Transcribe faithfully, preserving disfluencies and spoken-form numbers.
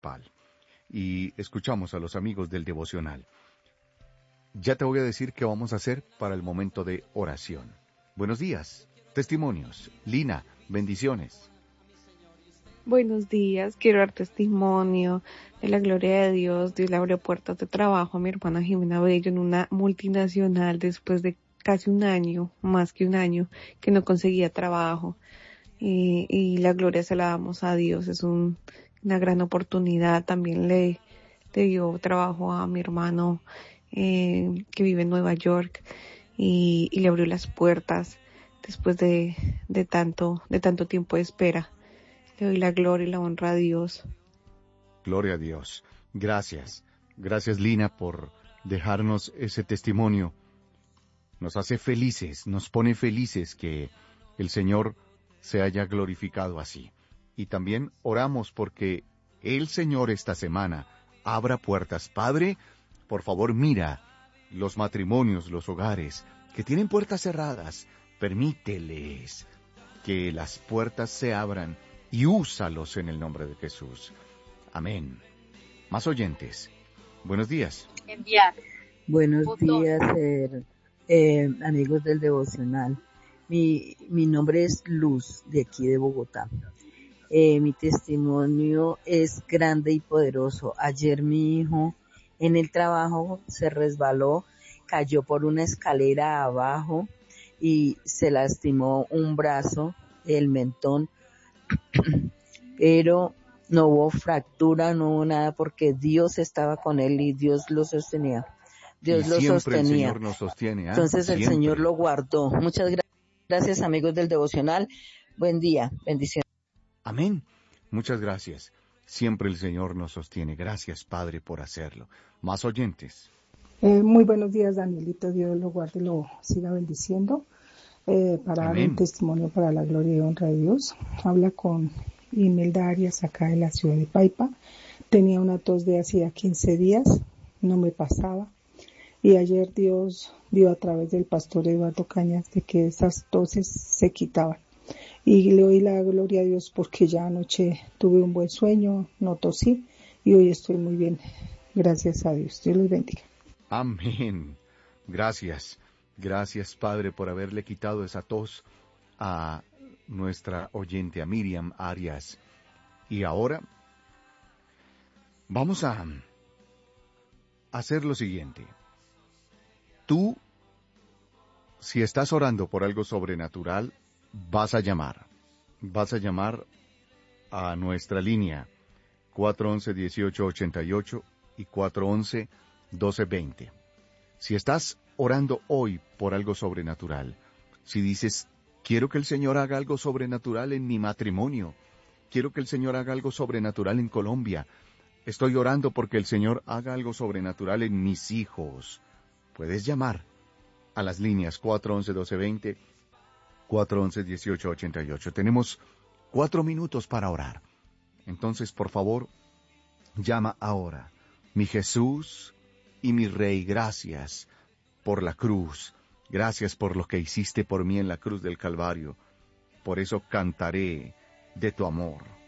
Pal. Y escuchamos a los amigos del devocional. Ya te voy a decir qué vamos a hacer para el momento de oración. Buenos días, testimonios. Lina, bendiciones. Buenos días, quiero dar testimonio de la gloria de Dios. Dios le abrió puertas de trabajo a mi hermana Jimena Bello en una multinacional después de casi un año, más que un año, que no conseguía trabajo. Y, y la gloria se la damos a Dios, es un, una gran oportunidad. También le, le dio trabajo a mi hermano eh, que vive en Nueva York y, y le abrió las puertas después de, de tanto, de tanto tiempo de espera. Le doy la gloria y la honra a Dios. Gloria a Dios. Gracias. Gracias, Lina, por dejarnos ese testimonio. Nos hace felices, nos pone felices que el Señor se haya glorificado así. Y también oramos porque el Señor esta semana abra puertas. Padre, por favor, mira los matrimonios, los hogares que tienen puertas cerradas. Permíteles que las puertas se abran y úsalos en el nombre de Jesús. Amén. Más oyentes. Buenos días. Enviar. Buenos Botón. días, eh, eh, amigos del devocional. Mi, mi nombre es Luz, de aquí de Bogotá. Eh, mi testimonio es grande y poderoso. Ayer mi hijo en el trabajo se resbaló, cayó por una escalera abajo y se lastimó un brazo, el mentón, pero no hubo fractura, no hubo nada porque Dios estaba con él y Dios lo sostenía. Dios y lo siempre sostenía. El Señor nos sostiene. ¿eh? Entonces el Siempre. Señor lo guardó. Muchas gracias. Gracias, amigos del devocional. Buen día. Bendiciones. Amén. Muchas gracias. Siempre el Señor nos sostiene. Gracias, Padre, por hacerlo. Más oyentes. Eh, muy buenos días, Danielito. Dios lo guarde y lo siga bendiciendo. Eh, para Amén. dar un testimonio para la gloria y honra de Dios. Habla con Imelda Arias, acá de la ciudad de Paipa. Tenía una tos de hacía quince días. No me pasaba. Y ayer Dios dio a través del pastor Eduardo Cañas de que esas toses se quitaban. Y le doy la gloria a Dios porque ya anoche tuve un buen sueño, no tosí y hoy estoy muy bien. Gracias a Dios. Dios los bendiga. Amén. Gracias. Gracias, Padre, por haberle quitado esa tos a nuestra oyente, a Miriam Arias. Y ahora vamos a hacer lo siguiente. Tú, si estás orando por algo sobrenatural, vas a llamar. Vas a llamar a nuestra línea cuatro once, dieciocho ochenta y ocho y cuatro once, doce veinte. Si estás orando hoy por algo sobrenatural, si dices, quiero que el Señor haga algo sobrenatural en mi matrimonio, quiero que el Señor haga algo sobrenatural en Colombia, estoy orando porque el Señor haga algo sobrenatural en mis hijos, puedes llamar a las líneas cuatro once, doce veinte, cuatro once, dieciocho ochenta y ocho. Tenemos cuatro minutos para orar. Entonces, por favor, llama ahora. Mi Jesús y mi Rey, gracias por la cruz. Gracias por lo que hiciste por mí en la cruz del Calvario. Por eso cantaré de tu amor.